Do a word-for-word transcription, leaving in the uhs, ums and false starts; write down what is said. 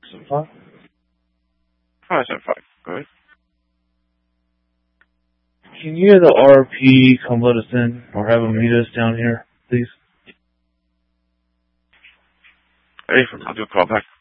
seven five. five seven five. Go ahead. Can you have the R P come let us in or have them meet us down here, please? Hey, I'll do a call back.